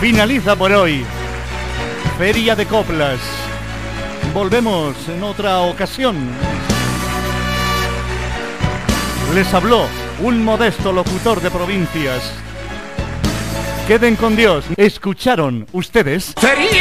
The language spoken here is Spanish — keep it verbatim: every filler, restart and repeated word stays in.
Finaliza por hoy Feria de Coplas. Volvemos en otra ocasión. Les habló un modesto locutor de provincias. Queden con Dios. ¿Escucharon ustedes? Feria